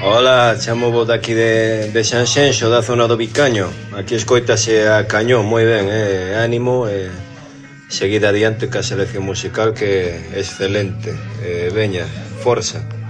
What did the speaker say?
Hola, chamo vos daqui de Sanxenxo, da zona do Vicaño. Aquí escoitase a cañón, moi ben, ánimo e seguida adiante ca selección musical que é excelente. Veña, forza.